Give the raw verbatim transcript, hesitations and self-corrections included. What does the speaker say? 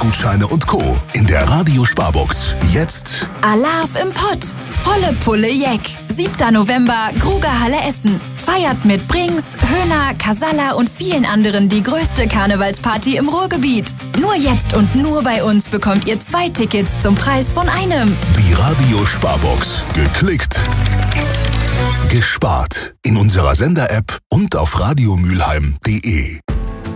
Essensgutscheine und Co. in der Radio-Sparbox. Jetzt Alarv im Pott. Volle Pulle Jeck. siebter November, Grugerhalle Essen. Feiert mit Brings, Höhner, Casalla und vielen anderen die größte Karnevalsparty im Ruhrgebiet. Nur jetzt und nur bei uns bekommt ihr zwei Tickets zum Preis von einem. die Radio-Sparbox. Geklickt, gespart. In unserer Sender-App und auf radiomülheim punkt de.